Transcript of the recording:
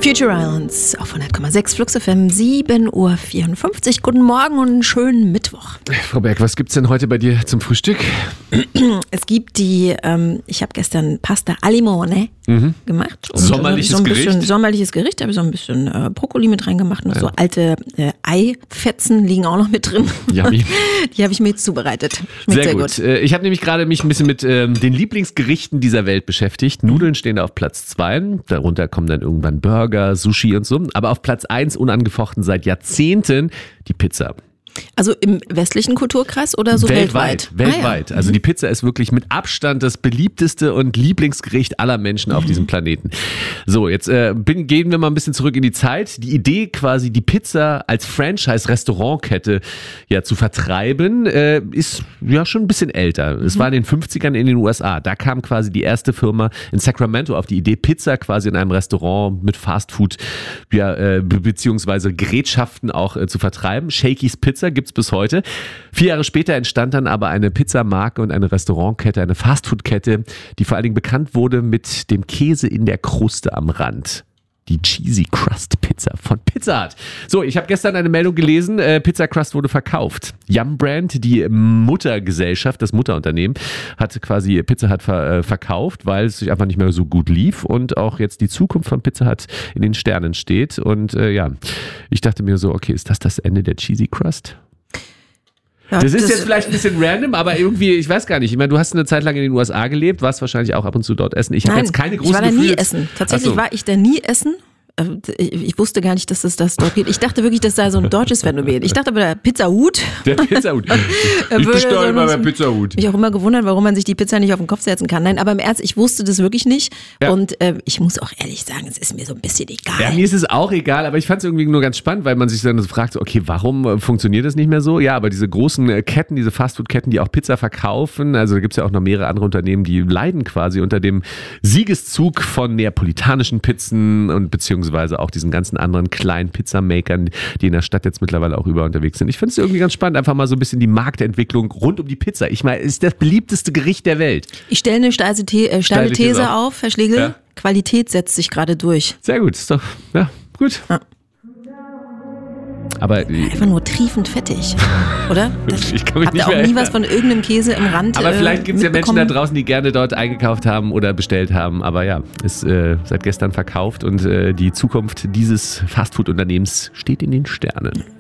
Future Islands auf 100,6 Flux FM, 7:54 Uhr. Guten Morgen und einen schönen Mittwoch. Frau Berg, was gibt's denn heute bei dir zum Frühstück? Es gibt ich habe gestern Pasta al limone gemacht. Und sommerliches Gericht? Sommerliches Gericht, habe ich so ein bisschen Brokkoli mit reingemacht und so alte Eifetzen liegen auch noch mit drin. Yummy. Die habe ich mir jetzt zubereitet. Schmeckt sehr gut. Ich habe nämlich gerade mich ein bisschen mit den Lieblingsgerichten dieser Welt beschäftigt. Nudeln stehen da auf Platz 2, darunter kommen dann irgendwann Burger, Sushi und so. Aber auf Platz 1 unangefochten seit Jahrzehnten die Pizza. Also im westlichen Kulturkreis oder so weltweit? Weltweit. Also die Pizza ist wirklich mit Abstand das beliebteste und Lieblingsgericht aller Menschen auf diesem Planeten. So, jetzt gehen wir mal ein bisschen zurück in die Zeit. Die Idee quasi, die Pizza als Franchise-Restaurantkette zu vertreiben, ist ja schon ein bisschen älter. Es war in den 50ern in den USA. Da kam quasi die erste Firma in Sacramento auf die Idee, Pizza quasi in einem Restaurant mit Fastfood beziehungsweise Gerätschaften auch zu vertreiben. Shakey's Pizza gibt's bis heute. 4 Jahre später entstand dann aber eine Pizzamarke und eine Restaurantkette, eine Fastfood-Kette, die vor allen Dingen bekannt wurde mit dem Käse in der Kruste am Rand. Die Cheesy Crust Pizza von Pizza Hut. So, ich habe gestern eine Meldung gelesen, Pizza Crust wurde verkauft. Yum Brand, die Muttergesellschaft, das Mutterunternehmen, hat quasi Pizza Hut verkauft, weil es sich einfach nicht mehr so gut lief und auch jetzt die Zukunft von Pizza Hut in den Sternen steht. Und ich dachte mir so, okay, ist das Ende der Cheesy Crust? Ja, das ist jetzt vielleicht ein bisschen random, aber irgendwie, ich weiß gar nicht. Ich meine, du hast eine Zeit lang in den USA gelebt, warst wahrscheinlich auch ab und zu dort essen. Ich habe jetzt keine großen Gefühle. Ich war da nie essen. Tatsächlich war ich da nie essen. Ich wusste gar nicht, dass es das dort gibt. Ich dachte wirklich, das sei so ein deutsches Phänomen. Ich dachte aber, der Pizza Hut. Der Pizza Hut. Ich bestelle immer beim Pizza Hut. Mich auch immer gewundert, warum man sich die Pizza nicht auf den Kopf setzen kann. Nein, aber im Ernst, ich wusste das wirklich nicht. Ja. Und ich muss auch ehrlich sagen, es ist mir so ein bisschen egal. Ja, mir ist es auch egal, aber ich fand es irgendwie nur ganz spannend, weil man sich dann so fragt, okay, warum funktioniert das nicht mehr so? Ja, aber diese großen Ketten, diese Fastfood-Ketten, die auch Pizza verkaufen, also da gibt es ja auch noch mehrere andere Unternehmen, die leiden quasi unter dem Siegeszug von neapolitanischen Pizzen und beziehungsweise auch diesen ganzen anderen kleinen Pizzamakern, die in der Stadt jetzt mittlerweile auch überall unterwegs sind. Ich finde es irgendwie ganz spannend, einfach mal so ein bisschen die Marktentwicklung rund um die Pizza. Ich meine, es ist das beliebteste Gericht der Welt. Ich stelle eine steile These auf, Herr Schlegel. Ja. Qualität setzt sich gerade durch. Sehr gut, ist doch, ja, gut. Ja. Aber einfach nur triefend fettig, oder? Ich kann mich habt ihr auch nie was von irgendeinem Käse im Rand Aber vielleicht gibt es ja Menschen da draußen, die gerne dort eingekauft haben oder bestellt haben. Aber ja, ist seit gestern verkauft und die Zukunft dieses Fastfood-Unternehmens steht in den Sternen.